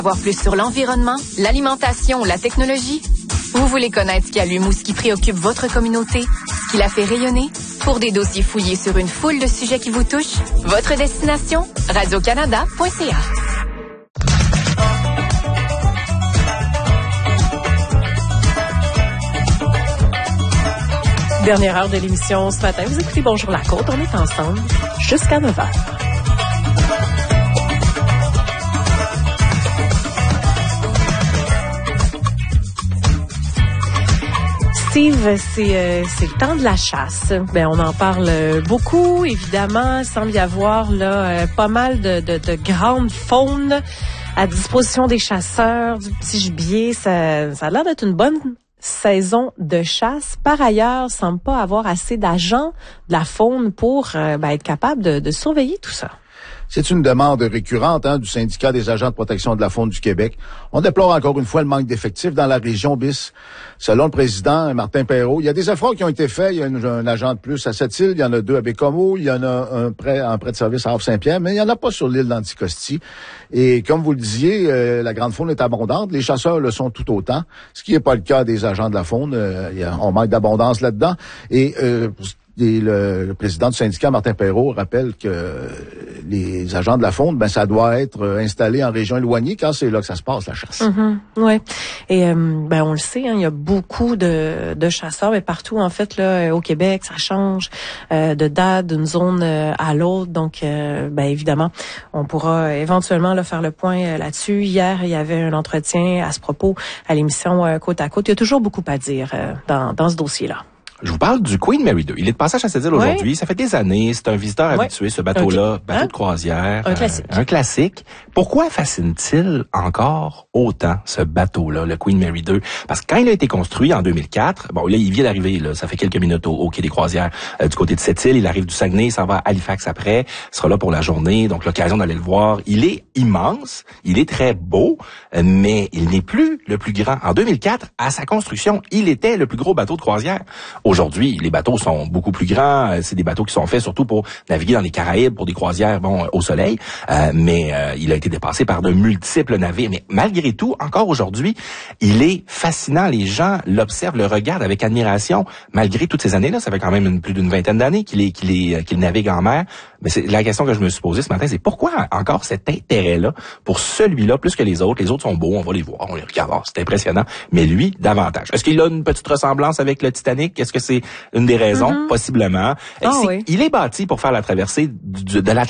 Voir plus sur l'environnement, l'alimentation ou la technologie? Vous voulez connaître ce qui allume ou ce qui préoccupe votre communauté? Ce qui la fait rayonner? Pour des dossiers fouillés sur une foule de sujets qui vous touchent, votre destination? radiocanada.ca. Dernière heure de l'émission ce matin. Vous écoutez Bonjour la Côte. On est ensemble jusqu'à 9h. Steve, c'est le temps de la chasse. Ben, on en parle beaucoup, évidemment. Il semble y avoir là pas mal de grandes faunes à disposition des chasseurs, du petit gibier. Ça a l'air d'être une bonne saison de chasse. Par ailleurs, il semble pas avoir assez d'agents de la faune pour être capable de surveiller tout ça. C'est une demande récurrente du syndicat des agents de protection de la faune du Québec. On déplore encore une fois le manque d'effectifs dans la région BIS. Selon le président Martin Perrault, il y a des efforts qui ont été faits. Il y a un agent de plus à Sept-Îles, il y en a 2 à Bécomo, il y en a un en prêt de service à Havre-Saint-Pierre, mais il n'y en a pas sur l'île d'Anticosti. Et comme vous le disiez, la grande faune est abondante. Les chasseurs le sont tout autant, ce qui n'est pas le cas des agents de la faune. On manque d'abondance là-dedans. Et le président du syndicat, Martin Perrault, rappelle que les agents de la faune, ça doit être installé en région éloignée, car c'est là que ça se passe, la chasse. Ouais. Et on le sait, il y a beaucoup de chasseurs, mais partout en fait là au Québec, ça change de date, d'une zone à l'autre. Donc, évidemment, on pourra éventuellement faire le point là-dessus. Hier, il y avait un entretien à ce propos à l'émission Côte à Côte. Il y a toujours beaucoup à dire dans ce dossier-là. Je vous parle du Queen Mary 2. Il est de passage à Sept-Îles aujourd'hui. Ça fait des années. C'est un visiteur habitué, ce bateau-là. Bateau de croisière. Un classique. Un classique. Pourquoi fascine-t-il encore autant ce bateau-là, le Queen Mary 2? Parce que quand il a été construit en 2004, là, il vient d'arriver, là. Ça fait quelques minutes au quai des croisières du côté de Sept-Îles. Il arrive du Saguenay, il s'en va à Halifax après. Il sera là pour la journée. Donc, l'occasion d'aller le voir. Il est immense. Il est très beau. Mais il n'est plus le plus grand. En 2004, à sa construction, il était le plus gros bateau de croisière. Aujourd'hui, les bateaux sont beaucoup plus grands. C'est des bateaux qui sont faits surtout pour naviguer dans les Caraïbes, pour des croisières au soleil. Mais il a été dépassé par de multiples navires. Mais malgré tout, encore aujourd'hui, il est fascinant. Les gens l'observent, le regardent avec admiration. Malgré toutes ces années-là, ça fait quand même plus d'une vingtaine d'années qu'il navigue en mer. Mais c'est la question que je me suis posée ce matin, c'est pourquoi encore cet intérêt-là pour celui-là plus que les autres? Les autres sont beaux, on va les voir, on les regarde, c'est impressionnant. Mais lui, davantage. Est-ce qu'il a une petite ressemblance avec le Titanic? Est-ce que c'est une des raisons? Possiblement. Oui. Il est bâti pour faire la traversée de l'Atlantique